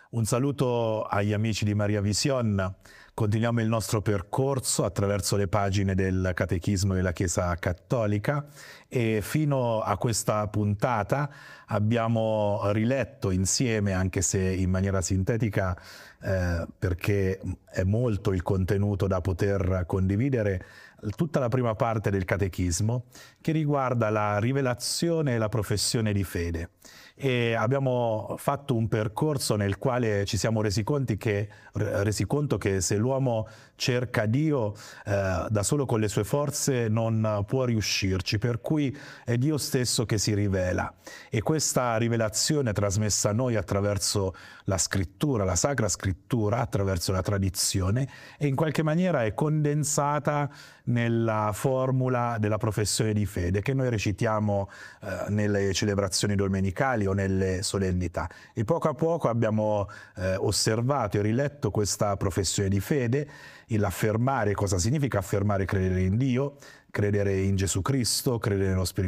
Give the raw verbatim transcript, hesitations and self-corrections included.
Un saluto agli amici di Maria Vision. Continuiamo il nostro percorso attraverso le pagine del Catechismo della Chiesa Cattolica e fino a questa puntata abbiamo riletto insieme, anche se in maniera sintetica, eh, perché è molto il contenuto da poter condividere, tutta la prima parte del Catechismo che riguarda la rivelazione e la professione di fede. E abbiamo fatto un percorso nel quale ci siamo resi, conti che, resi conto che se l'uomo cerca Dio eh, da solo con le sue forze non può riuscirci, per cui è Dio stesso che si rivela. E questa rivelazione trasmessa a noi attraverso la scrittura, la Sacra Scrittura, attraverso la tradizione, e in qualche maniera è condensata nella formula della professione di fede che noi recitiamo eh, nelle celebrazioni domenicali o nelle solennità. E poco a poco abbiamo eh, osservato e riletto questa professione di fede, l'affermare cosa significa affermare credere in Dio, credere in Gesù Cristo, credere nello Spirito